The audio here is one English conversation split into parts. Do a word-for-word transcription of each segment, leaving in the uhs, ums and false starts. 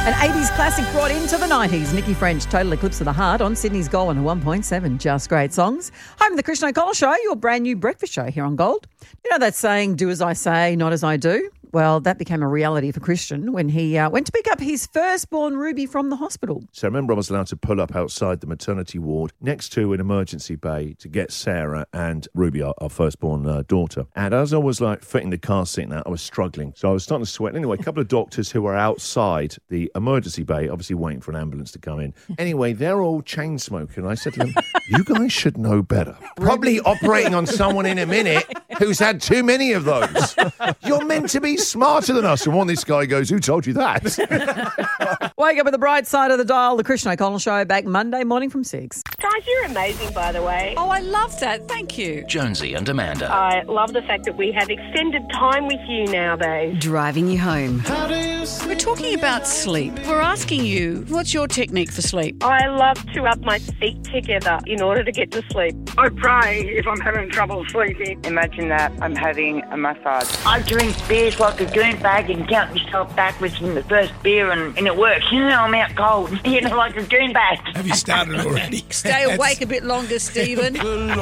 An eighties classic brought into the nineties. Nikki French, Total Eclipse of the Heart on Sydney's Gold one oh one point seven. Just great songs. Home of the Christian O'Connell Show, your brand new breakfast show here on Gold. You know that saying, do as I say, not as I do? Well, that became a reality for Christian when he uh, went to pick up his firstborn Ruby from the hospital. So I remember I was allowed to pull up outside the maternity ward next to an emergency bay to get Sarah and Ruby, our, our firstborn uh, daughter. And as I was like fitting the car seat and that, I was struggling. So I was starting to sweat. Anyway, a couple of doctors who were outside the emergency bay, obviously waiting for an ambulance to come in. Anyway, they're all chain smoking. I said to them, you guys should know better. Probably operating on someone in a minute who's had too many of those. You're meant to be smarter than us. And one this guy goes, who told you that? Wake up with the bright side of the dial. The Christian O'Connell Show back Monday morning from six. Guys, you're amazing, by the way. Oh, I love that. Thank you. Jonesy and Amanda. I love the fact that we have extended time with you nowadays. Driving you home. We're talking about sleep. We're asking you, what's your technique for sleep? I love to rub my feet together in order to get to sleep. I pray if I'm having trouble sleeping. Imagine that I'm having a massage. I drink beers like a goon bag and count myself backwards from the first beer and, and it works. You know, I'm out cold. You know, like a goon bag. Have you started already? Stay awake a bit longer, Stephen.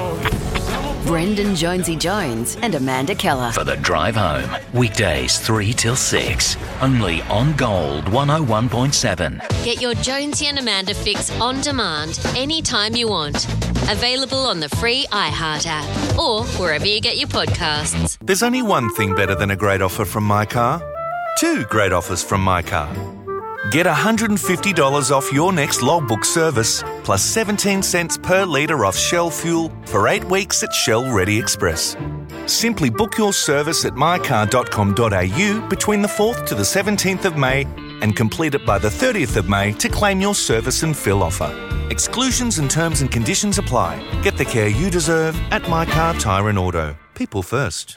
Brendan Jonesy Jones and Amanda Keller. For the drive home. Weekdays three till six. Only on Gold one oh one point seven. Get your Jonesy and Amanda fix on demand anytime you want. Available on the free iHeart app or wherever you get your podcasts. There's only one thing better than a great offer from My Car. Two great offers from My Car. Get one hundred fifty dollars off your next logbook service, plus seventeen cents per litre off Shell fuel for eight weeks at Shell Ready Express. Simply book your service at my car dot com dot a u between the fourth to the seventeenth of May and complete it by the thirtieth of May to claim your service and fill offer. Exclusions and terms and conditions apply. Get the care you deserve at My Car Tyre and Auto. People first.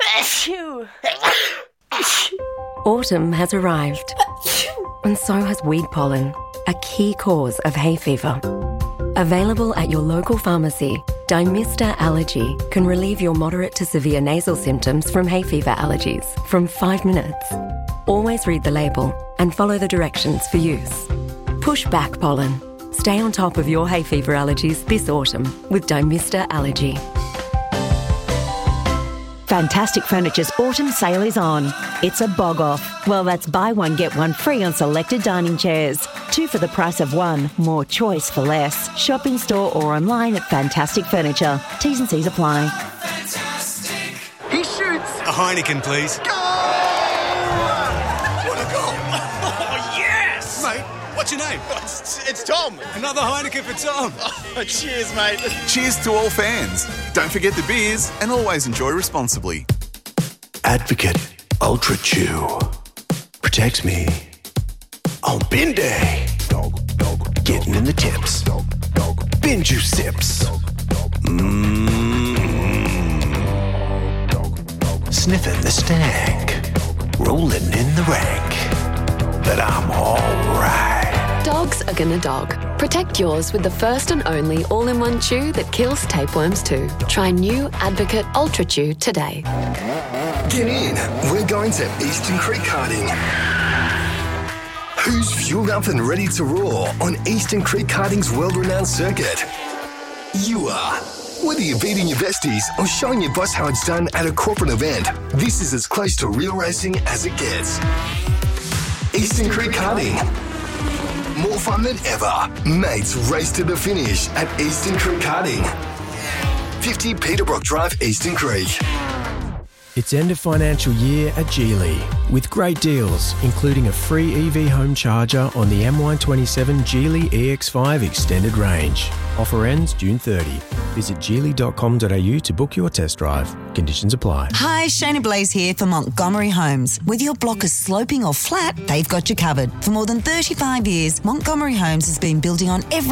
Autumn has arrived, and so has weed pollen, a key cause of hay fever. Available at your local pharmacy, Dymista Allergy can relieve your moderate to severe nasal symptoms from hay fever allergies from five minutes. Always read the label and follow the directions for use. Push back pollen. Stay on top of your hay fever allergies this autumn with Dymista Allergy. Fantastic Furniture's autumn sale is on. It's a bog off. Well, that's buy one, get one free on selected dining chairs. Two for the price of one. More choice for less. Shop in store or online at Fantastic Furniture. T's and C's apply. Fantastic. He shoots. A Heineken, please. Goal! What a goal. Oh, yes! Mate, what's your name? It's, it's Tom. Another Heineken for Tom. Oh, cheers, mate. Cheers to all fans. Don't forget the beers and always enjoy responsibly. Advocate Ultra Chew protects me on bin day. Getting in the tips. Bin juice sips. Mmm. Sniffing the stank. Rolling in the rank. But I'm alright. Dogs are gonna dog. Protect yours with the first and only all-in-one chew that kills tapeworms too. Try new Advocate Ultra Chew today. Get in. We're going to Eastern Creek Karting. Who's fueled up and ready to roar on Eastern Creek Karting's world-renowned circuit? You are. Whether you're beating your besties or showing your boss how it's done at a corporate event, this is as close to real racing as it gets. Eastern Creek Karting. More fun than ever. Mates race to the finish at Eastern Creek Karting. fifty Peterbrook Drive, Eastern Creek. It's end of financial year at Geely with great deals, including a free E V home charger on the M Y twenty-seven Geely E X five Extended Range. Offer ends June thirtieth. Visit geely dot com dot a u to book your test drive. Conditions apply. Hi, Shana Blaze here for Montgomery Homes. Whether your block is sloping or flat, they've got you covered. For more than thirty-five years, Montgomery Homes has been building on every